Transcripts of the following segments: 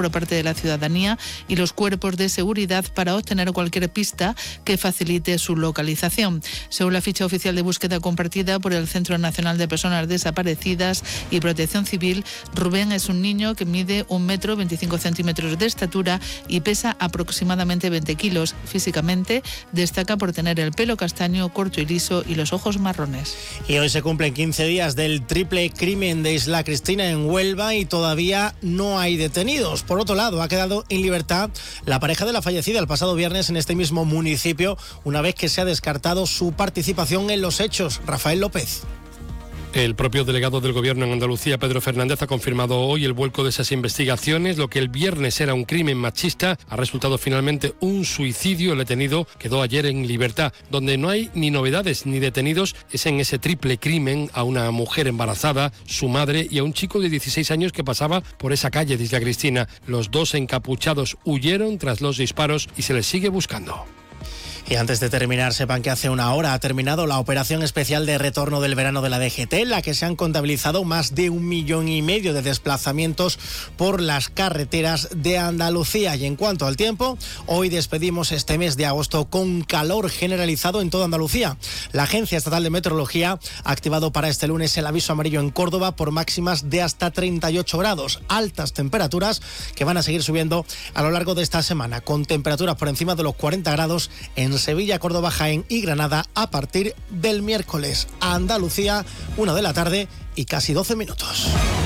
por parte de la ciudadanía y los cuerpos de seguridad para obtener cualquier pista que facilite su localización. Según la ficha oficial de búsqueda compartida por el Centro Nacional de Personas Desaparecidas y Protección Civil, Rubén es un niño que mide 1 metro 25 centímetros de estatura y pesa aproximadamente 20 kilos. Físicamente destaca por tener el pelo castaño, corto y liso y los ojos marrones. Y hoy se cumplen 15 días del triple crimen de Isla Cristina en Huelva y todavía no hay detenidos. Por otro lado, ha quedado en libertad la pareja de la fallecida el pasado viernes en este mismo municipio, una vez que se ha descartado su participación en los hechos. Rafael López. El propio delegado del Gobierno en Andalucía, Pedro Fernández, ha confirmado hoy el vuelco de esas investigaciones. Lo que el viernes era un crimen machista ha resultado finalmente un suicidio. El detenido quedó ayer en libertad. Donde no hay ni novedades ni detenidos es en ese triple crimen a una mujer embarazada, su madre y a un chico de 16 años que pasaba por esa calle de Isla Cristina. Los dos encapuchados huyeron tras los disparos y se les sigue buscando. Y antes de terminar, sepan que hace una hora ha terminado la operación especial de retorno del verano de la DGT, en la que se han contabilizado más de 1,5 millones de desplazamientos por las carreteras de Andalucía. Y en cuanto al tiempo, hoy despedimos este mes de agosto con calor generalizado en toda Andalucía. La Agencia Estatal de Meteorología ha activado para este lunes el aviso amarillo en Córdoba por máximas de hasta 38 grados. Altas temperaturas que van a seguir subiendo a lo largo de esta semana, con temperaturas por encima de los 40 grados en Sevilla, Córdoba, Jaén y Granada a partir del miércoles. A Andalucía, 1 de la tarde y casi 12 minutos.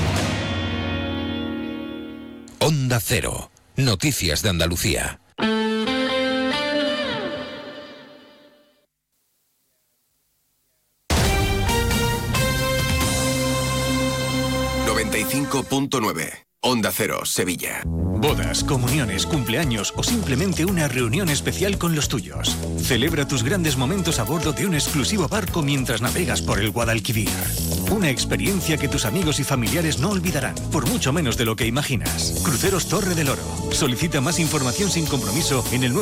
Onda Cero. Noticias de Andalucía. ...95.9... Onda Cero, Sevilla. Bodas, comuniones, cumpleaños o simplemente una reunión especial con los tuyos. Celebra tus grandes momentos a bordo de un exclusivo barco mientras navegas por el Guadalquivir. Una experiencia que tus amigos y familiares no olvidarán, por mucho menos de lo que imaginas. Cruceros Torre del Oro. Solicita más información sin compromiso en el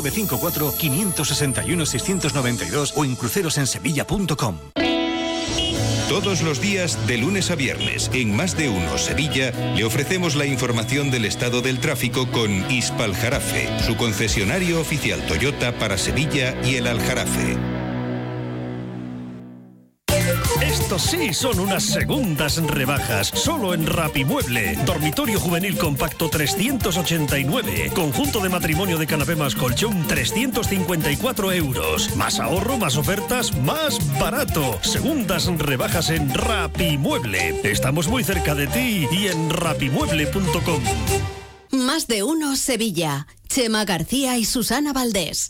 954-561-692 o en crucerosensevilla.com. Todos los días, de lunes a viernes, en Más de Uno Sevilla, le ofrecemos la información del estado del tráfico con Hispaljarafe, su concesionario oficial Toyota para Sevilla y el Aljarafe. Estos sí son unas segundas rebajas, solo en Rapimueble. Dormitorio juvenil compacto 389. Conjunto de matrimonio de canapé más colchón 354 euros. Más ahorro, más ofertas, más barato. Segundas rebajas en Rapimueble. Estamos muy cerca de ti y en rapimueble.com. Más de Uno Sevilla. Chema García y Susana Valdés.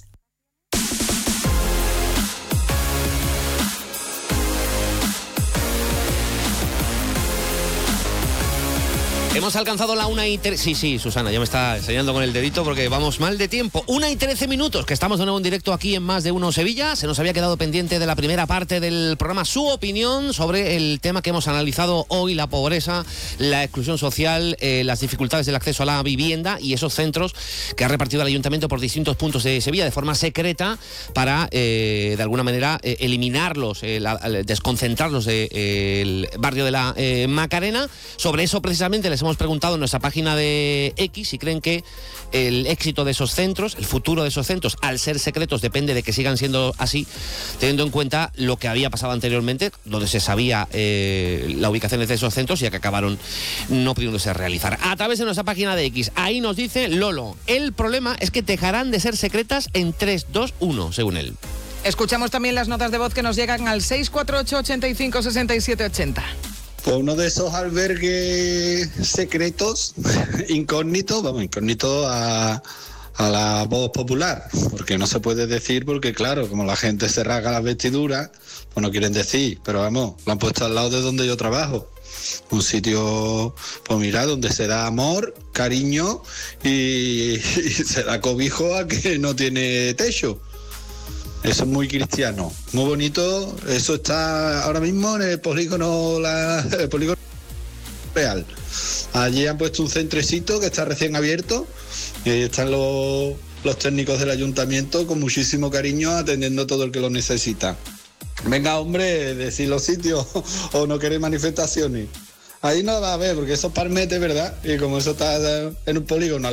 Hemos alcanzado la 1:13. Sí, Susana, ya me está enseñando con el dedito porque vamos mal de tiempo. 1:13 minutos, que estamos de nuevo en directo aquí en Más de Uno Sevilla. Se nos había quedado pendiente de la primera parte del programa su opinión sobre el tema que hemos analizado hoy, la pobreza, la exclusión social, las dificultades del acceso a la vivienda y esos centros que ha repartido el Ayuntamiento por distintos puntos de Sevilla de forma secreta para, de alguna manera, eliminarlos, desconcentrarlos del barrio de la Macarena. Sobre eso, precisamente, les hemos preguntado en nuestra página de X si creen que el éxito de esos centros, el futuro de esos centros, al ser secretos, depende de que sigan siendo así, teniendo en cuenta lo que había pasado anteriormente, donde se sabía la ubicación de esos centros y que acabaron no pudiéndose realizar. A través de nuestra página de X, ahí nos dice Lolo, el problema es que dejarán de ser secretas en 3, 2, 1, según él. Escuchamos también las notas de voz que nos llegan al 648 85 67 80. Pues uno de esos albergues secretos, incógnitos a la voz popular, porque no se puede decir, porque claro, como la gente se rasga las vestiduras, pues no quieren decir, pero vamos, lo han puesto al lado de donde yo trabajo. Un sitio, pues mira, donde se da amor, cariño y se da cobijo a que no tiene techo. Eso es muy cristiano, muy bonito. Eso está ahora mismo en el polígono real. Allí han puesto un centrecito que está recién abierto y ahí están los técnicos del ayuntamiento con muchísimo cariño atendiendo todo el que lo necesita. Venga, hombre, decid los sitios o no queréis manifestaciones. Ahí no va a haber, porque eso es Palmete, ¿verdad? Y como eso está en un polígono